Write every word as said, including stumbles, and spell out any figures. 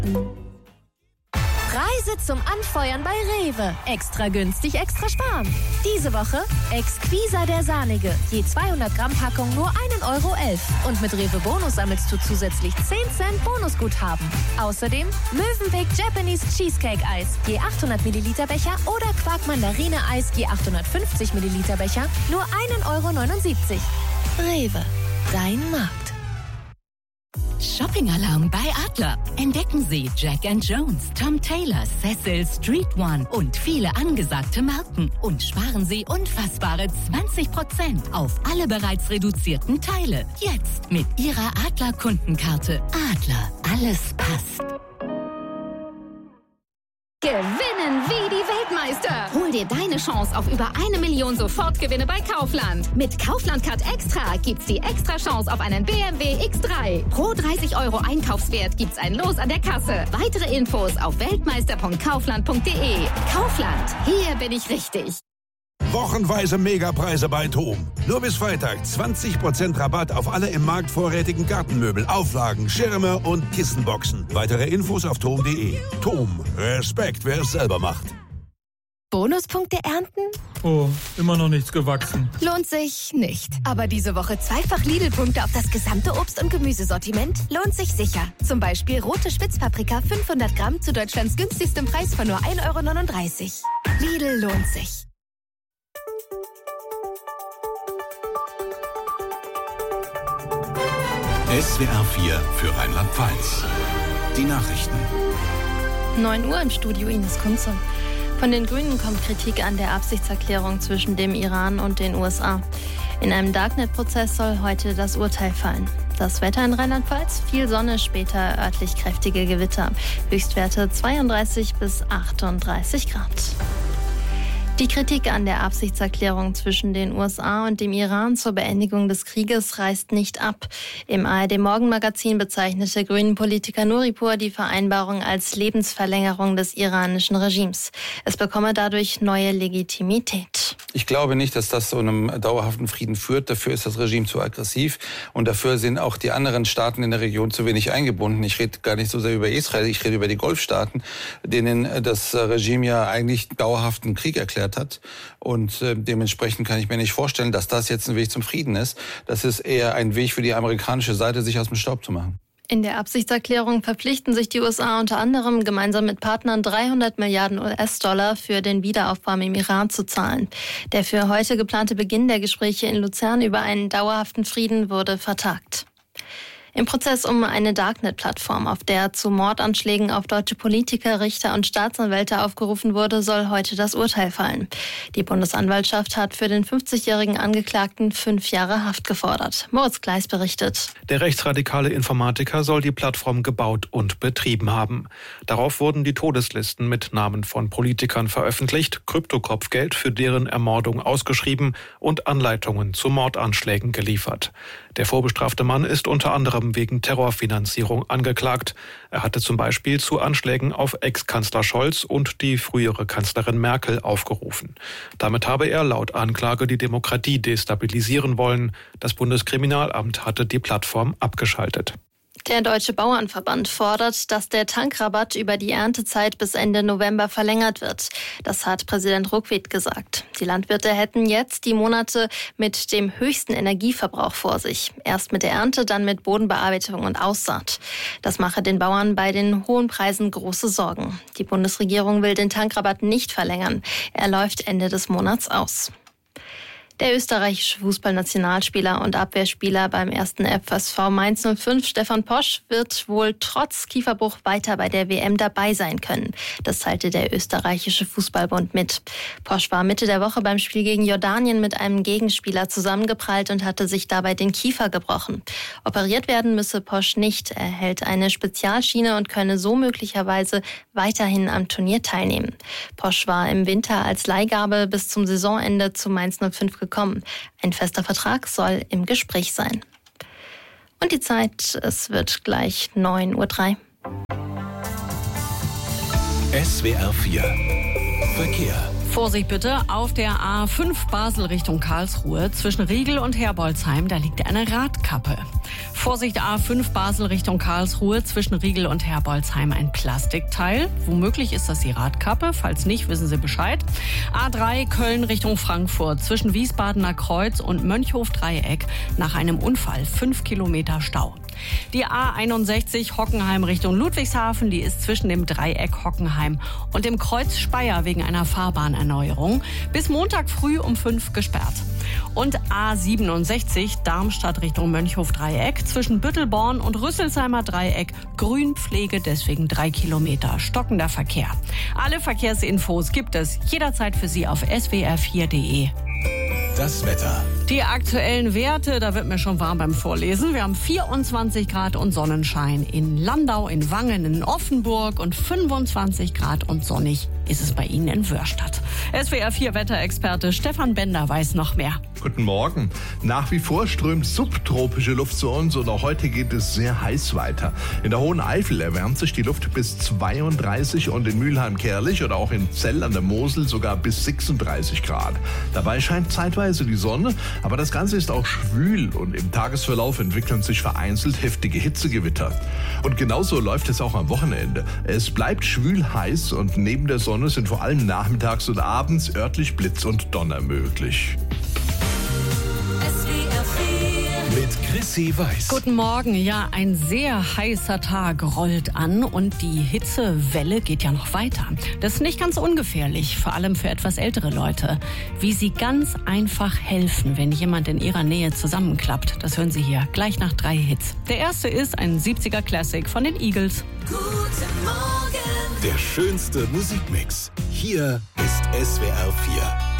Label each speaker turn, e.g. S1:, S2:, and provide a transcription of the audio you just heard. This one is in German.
S1: Preise zum Anfeuern bei Rewe. Extra günstig, extra sparen. Diese Woche Exquisa der Sahnige. Je zweihundert Gramm Packung nur ein Euro elf. Und mit Rewe Bonus sammelst du zusätzlich zehn Cent Bonusguthaben. Außerdem Mövenpick Japanese Cheesecake Eis. Je achthundert Milliliter Becher oder Quark Mandarine Eis. Je achthundertfünfzig Milliliter Becher. Nur ein Euro neunundsiebzig. Rewe. Dein Markt.
S2: Shopping-Alarm bei Adler. Entdecken Sie Jack and Jones, Tom Taylor, Cecil, Street One und viele angesagte Marken. Und sparen Sie unfassbare zwanzig Prozent auf alle bereits reduzierten Teile. Jetzt mit Ihrer Adler-Kundenkarte. Adler, alles passt.
S3: Gewinnen wie die Weltmeister. Hol dir deine Chance auf über eine Million Sofortgewinne bei Kaufland. Mit Kaufland Card Extra gibt's die extra Chance auf einen B M W X drei. Pro dreißig Euro Einkaufswert gibt's ein Los an der Kasse. Weitere Infos auf weltmeister punkt kaufland punkt de. Kaufland, hier bin ich richtig.
S4: Wochenweise Megapreise bei TOM. Nur bis Freitag zwanzig Prozent Rabatt auf alle im Markt vorrätigen Gartenmöbel, Auflagen, Schirme und Kissenboxen. Weitere Infos auf tom punkt de. TOM. Respekt, wer es selber macht.
S1: Bonuspunkte ernten?
S5: Oh, immer noch nichts gewachsen.
S1: Lohnt sich nicht. Aber diese Woche zweifach Lidl-Punkte auf das gesamte Obst- und Gemüsesortiment lohnt sich sicher. Zum Beispiel rote Spitzpaprika fünfhundert Gramm zu Deutschlands günstigstem Preis von nur ein Euro neununddreißig. Lidl lohnt sich.
S6: S W R vier für Rheinland-Pfalz. Die Nachrichten.
S7: neun Uhr im Studio Ines Kunze. Von den Grünen kommt Kritik an der Absichtserklärung zwischen dem Iran und den U S A. In einem Darknet-Prozess soll heute das Urteil fallen. Das Wetter in Rheinland-Pfalz, viel Sonne, später örtlich kräftige Gewitter. Höchstwerte zweiunddreißig bis achtunddreißig Grad. Die Kritik an der Absichtserklärung zwischen den U S A und dem Iran zur Beendigung des Krieges reißt nicht ab. Im A R D-Morgenmagazin bezeichnete Grünen-Politiker Nuripur die Vereinbarung als Lebensverlängerung des iranischen Regimes. Es bekomme dadurch neue Legitimität.
S8: Ich glaube nicht, dass das zu einem dauerhaften Frieden führt. Dafür ist das Regime zu aggressiv und dafür sind auch die anderen Staaten in der Region zu wenig eingebunden. Ich rede gar nicht so sehr über Israel, ich rede über die Golfstaaten, denen das Regime ja eigentlich dauerhaften Krieg erklärt hat. Und äh, dementsprechend kann ich mir nicht vorstellen, dass das jetzt ein Weg zum Frieden ist. Das ist eher ein Weg für die amerikanische Seite, sich aus dem Staub zu machen.
S7: In der Absichtserklärung verpflichten sich die U S A unter anderem gemeinsam mit Partnern dreihundert Milliarden U S-Dollar für den Wiederaufbau im Iran zu zahlen. Der für heute geplante Beginn der Gespräche in Luzern über einen dauerhaften Frieden wurde vertagt. Im Prozess um eine Darknet-Plattform, auf der zu Mordanschlägen auf deutsche Politiker, Richter und Staatsanwälte aufgerufen wurde, soll heute das Urteil fallen. Die Bundesanwaltschaft hat für den fünfzigjährigen Angeklagten fünf Jahre Haft gefordert. Moritz Gleis berichtet.
S9: Der rechtsradikale Informatiker soll die Plattform gebaut und betrieben haben. Darauf wurden die Todeslisten mit Namen von Politikern veröffentlicht, Kryptokopfgeld für deren Ermordung ausgeschrieben und Anleitungen zu Mordanschlägen geliefert. Der vorbestrafte Mann ist unter anderem wegen Terrorfinanzierung angeklagt. Er hatte zum Beispiel zu Anschlägen auf Ex-Kanzler Scholz und die frühere Kanzlerin Merkel aufgerufen. Damit habe er laut Anklage die Demokratie destabilisieren wollen. Das Bundeskriminalamt hatte die Plattform abgeschaltet.
S7: Der Deutsche Bauernverband fordert, dass der Tankrabatt über die Erntezeit bis Ende November verlängert wird. Das hat Präsident Ruckwied gesagt. Die Landwirte hätten jetzt die Monate mit dem höchsten Energieverbrauch vor sich. Erst mit der Ernte, dann mit Bodenbearbeitung und Aussaat. Das mache den Bauern bei den hohen Preisen große Sorgen. Die Bundesregierung will den Tankrabatt nicht verlängern. Er läuft Ende des Monats aus. Der österreichische Fußballnationalspieler und Abwehrspieler beim ersten F S V Mainz null fünf, Stefan Posch, wird wohl trotz Kieferbruch weiter bei der W M dabei sein können. Das teilte der österreichische Fußballbund mit. Posch war Mitte der Woche beim Spiel gegen Jordanien mit einem Gegenspieler zusammengeprallt und hatte sich dabei den Kiefer gebrochen. Operiert werden müsse Posch nicht. Er hält eine Spezialschiene und könne so möglicherweise weiterhin am Turnier teilnehmen. Posch war im Winter als Leihgabe bis zum Saisonende zu Mainz null fünf gekommen. Ein fester Vertrag soll im Gespräch sein. Und die Zeit, es wird gleich neun Uhr drei.
S6: S W R vier Verkehr.
S10: Vorsicht bitte, auf der A fünf Basel Richtung Karlsruhe zwischen Riegel und Herbolzheim, da liegt eine Radkappe. Vorsicht A fünf Basel Richtung Karlsruhe zwischen Riegel und Herbolzheim ein Plastikteil. Womöglich ist das die Radkappe. Falls nicht, wissen Sie Bescheid. A drei Köln Richtung Frankfurt zwischen Wiesbadener Kreuz und Mönchhof-Dreieck nach einem Unfall. Fünf Kilometer Stau. Die A einundsechzig Hockenheim Richtung Ludwigshafen, die ist zwischen dem Dreieck Hockenheim und dem Kreuz Speyer wegen einer Fahrbahnerneuerung bis Montag früh um fünf gesperrt. Und A siebenundsechzig Darmstadt Richtung Mönchhof-Dreieck zwischen Büttelborn und Rüsselsheimer Dreieck Grünpflege, deswegen drei Kilometer stockender Verkehr. Alle Verkehrsinfos gibt es jederzeit für Sie auf s w r vier punkt d e.
S6: Das Wetter.
S10: Die aktuellen Werte, da wird mir schon warm beim Vorlesen. Wir haben vierundzwanzig Grad und Sonnenschein in Landau, in Wangen, in Offenburg und fünfundzwanzig Grad und sonnig ist es bei Ihnen in Wörstadt. S W R vier Wetterexperte Stefan Bender weiß noch mehr.
S11: Guten Morgen. Nach wie vor strömt subtropische Luft zu uns und auch heute geht es sehr heiß weiter. In der Hohen Eifel erwärmt sich die Luft bis zweiunddreißig und in Mülheim-Kärlich oder auch in Zell an der Mosel sogar bis sechsunddreißig Grad. Dabei scheint zeitweise die Sonne, aber das Ganze ist auch schwül und im Tagesverlauf entwickeln sich vereinzelt heftige Hitzegewitter. Und genauso läuft es auch am Wochenende. Es bleibt schwül heiß und neben der Sonne sind vor allem nachmittags und abends örtlich Blitz und Donner möglich.
S6: Mit Chrissy Weiß.
S10: Guten Morgen. Ja, ein sehr heißer Tag rollt an und die Hitzewelle geht ja noch weiter. Das ist nicht ganz ungefährlich, vor allem für etwas ältere Leute. Wie sie ganz einfach helfen, wenn jemand in ihrer Nähe zusammenklappt, das hören Sie hier gleich nach drei Hits. Der erste ist ein siebziger Classic von den Eagles.
S6: Guten Morgen. Der schönste Musikmix. Hier ist S W R vier.